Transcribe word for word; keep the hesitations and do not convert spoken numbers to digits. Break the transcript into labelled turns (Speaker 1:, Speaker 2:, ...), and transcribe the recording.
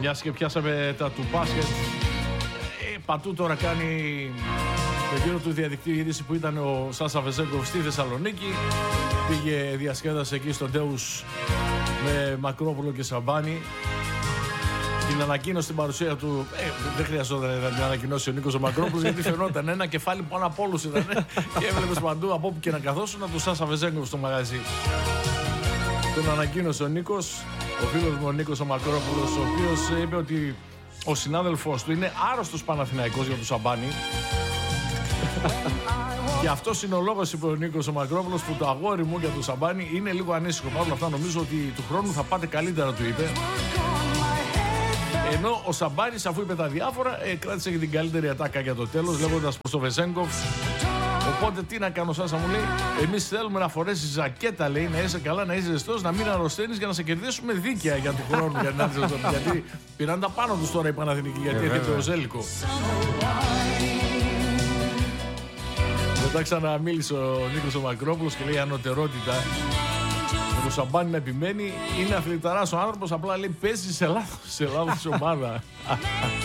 Speaker 1: Μιας και πιάσαμε τα του μπάσκετ, ε, πατού τώρα κάνει το γύρο του διαδικτύου είδηση που ήταν ο Σάσα Βεζέγκοφ στη Θεσσαλονίκη. Πήγε διασκέδασε εκεί στον Τέους με Μακρόπουλο και Σαμπάνη. Την ανακοίνωση στην παρουσία του, ε, δεν χρειαζόταν να την ανακοινώσει ο Νίκος ο Μακρόπουλος, γιατί φαινόταν ένα κεφάλι πάνω από όλους ήταν και έβλεπες παντού από όπου και να καθόσουν να του Σάσα Βεζέγκοφ στο μαγαζί. Τον ανακοίνωσε ο Νίκος, ο φίλος μου ο Νίκος ο Μακρόπουλος, ο οποίος είπε ότι ο συνάδελφός του είναι άρρωστος Παναθηναϊκός για τον Σαμπάνη. Και αυτός είναι ο λόγος, είπε ο Νίκος ο Μακρόπουλος, που το αγόρι μου για τον Σαμπάνη είναι λίγο ανήσυχο. Παρ' όλα αυτά νομίζω ότι του χρόνου θα πάτε καλύτερα, του είπε. Ενώ ο Σαμπάνης, αφού είπε τα διάφορα, ε, κράτησε και την καλύτερη ατάκα για το τέλος, λέγοντας προς το Βεζέγκοφ. Οπότε τι να κάνω, Σάσα, μου λέει, εμείς θέλουμε να φορέσεις ζακέτα, λέει, να είσαι καλά, να είσαι ζεστός, να μην αρρωσταίνεις, για να σε κερδίσουμε δίκαια για του χρόνου. Για να είσαι, γιατί πήραν τα πάνω τους τώρα οι Παναθηνικοί, γιατί έρχεται ο Ζέλικο. Μετά ξαναμίλησε ο Νίκος ο Μακρόπουλος και λέει ανωτερότητα. Με το Σαμπάνι να επιμένει, είναι αθληταράς ο άνθρωπος, απλά λέει παίζει σε λάθος, σε λάθος ομάδα.